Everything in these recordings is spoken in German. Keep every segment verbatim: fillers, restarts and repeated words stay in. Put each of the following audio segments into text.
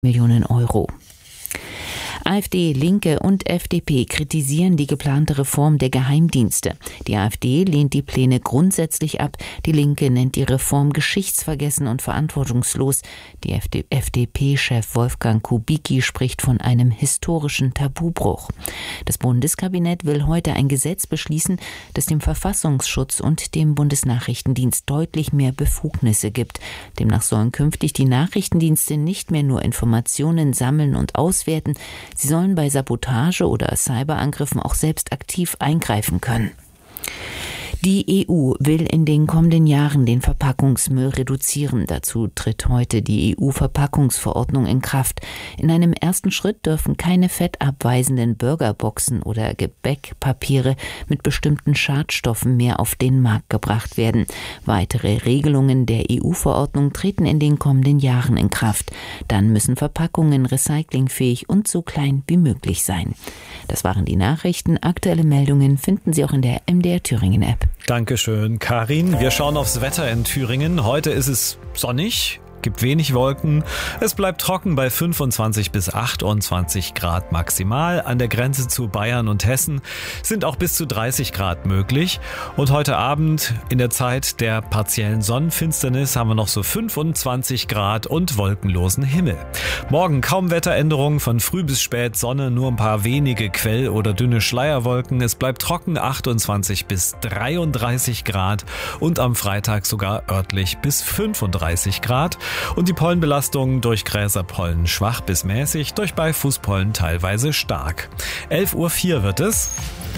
Millionen Euro. AfD, Linke und F D P kritisieren die geplante Reform der Geheimdienste. Die AfD lehnt die Pläne grundsätzlich ab. Die Linke nennt die Reform geschichtsvergessen und verantwortungslos. Die F D P-Chef Wolfgang Kubicki spricht von einem historischen Tabubruch. Das Bundeskabinett will heute ein Gesetz beschließen, das dem Verfassungsschutz und dem Bundesnachrichtendienst deutlich mehr Befugnisse gibt. Demnach sollen künftig die Nachrichtendienste nicht mehr nur Informationen sammeln und auswerten, sie sollen bei Sabotage oder Cyberangriffen auch selbst aktiv eingreifen können. Die E U will in den kommenden Jahren den Verpackungsmüll reduzieren. Dazu tritt heute die E U-Verpackungsverordnung in Kraft. In einem ersten Schritt dürfen keine fettabweisenden Burgerboxen oder Gebäckpapiere mit bestimmten Schadstoffen mehr auf den Markt gebracht werden. Weitere Regelungen der E U-Verordnung treten in den kommenden Jahren in Kraft. Dann müssen Verpackungen recyclingfähig und so klein wie möglich sein. Das waren die Nachrichten. Aktuelle Meldungen finden Sie auch in der M D R Thüringen App. Dankeschön, Karin. Wir schauen aufs Wetter in Thüringen. Heute ist es sonnig. Gibt wenig Wolken. Es bleibt trocken bei fünfundzwanzig bis achtundzwanzig Grad maximal. An der Grenze zu Bayern und Hessen sind auch bis zu dreißig Grad möglich. Und heute Abend in der Zeit der partiellen Sonnenfinsternis haben wir noch so fünfundzwanzig Grad und wolkenlosen Himmel. Morgen kaum Wetteränderungen, von früh bis spät Sonne, nur ein paar wenige Quell- oder dünne Schleierwolken. Es bleibt trocken, achtundzwanzig bis dreiunddreißig Grad und am Freitag sogar örtlich bis fünfunddreißig Grad. Und die Pollenbelastung durch Gräserpollen schwach bis mäßig, durch Beifußpollen teilweise stark. elf Uhr vier wird es.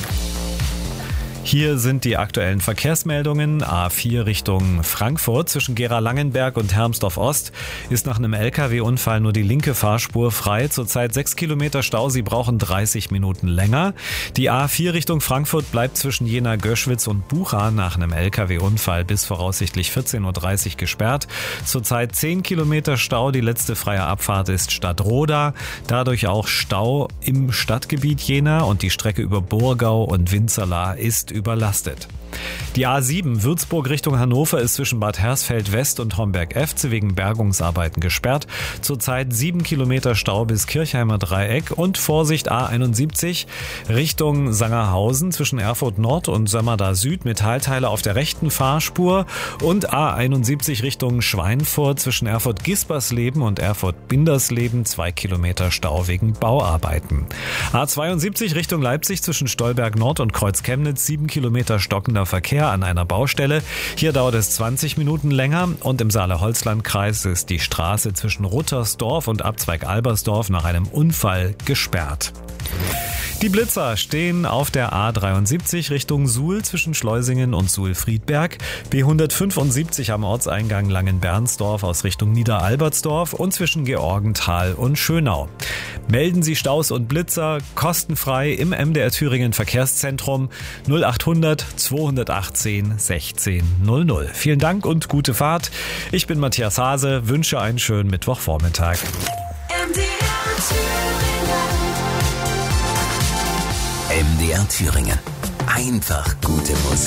Hier sind die aktuellen Verkehrsmeldungen. A vier Richtung Frankfurt zwischen Gera-Langenberg und Hermsdorf-Ost ist nach einem L K W-Unfall nur die linke Fahrspur frei. Zurzeit sechs Kilometer Stau, Sie brauchen dreißig Minuten länger. Die A vier Richtung Frankfurt bleibt zwischen Jena-Göschwitz und Bucha nach einem L K W-Unfall bis voraussichtlich vierzehn Uhr dreißig gesperrt. Zurzeit zehn Kilometer Stau, die letzte freie Abfahrt ist Stadtroda. Dadurch auch Stau im Stadtgebiet Jena und die Strecke über Burgau und Winzerla ist überlastet. Die A sieben Würzburg Richtung Hannover ist zwischen Bad Hersfeld West und Homberg-Efze wegen Bergungsarbeiten gesperrt. Zurzeit sieben Kilometer Stau bis Kirchheimer Dreieck und Vorsicht A einundsiebzig Richtung Sangerhausen zwischen Erfurt Nord und Sömmerda Süd, Metallteile auf der rechten Fahrspur, und A einundsiebzig Richtung Schweinfurt zwischen Erfurt Gispersleben und Erfurt Bindersleben, zwei Kilometer Stau wegen Bauarbeiten. A zweiundsiebzig Richtung Leipzig zwischen Stolberg Nord und Kreuz Chemnitz, sieben Kilometer stockender Verkehr an einer Baustelle. Hier dauert es zwanzig Minuten länger und im Saale-Holzland-Kreis ist die Straße zwischen Ruttersdorf und Abzweig Albersdorf nach einem Unfall gesperrt. Die Blitzer stehen auf der A dreiundsiebzig Richtung Suhl zwischen Schleusingen und Suhl-Friedberg, B hundertfünfundsiebzig am Ortseingang Langenbernsdorf aus Richtung Niederalbertsdorf und zwischen Georgenthal und Schönau. Melden Sie Staus und Blitzer kostenfrei im M D R Thüringen Verkehrszentrum null achthundert zweihundertachtzehn sechzehn null null. Vielen Dank und gute Fahrt. Ich bin Matthias Hase, wünsche einen schönen Mittwochvormittag. M D R Thüringen. M D R Thüringen. Einfach gute Musik.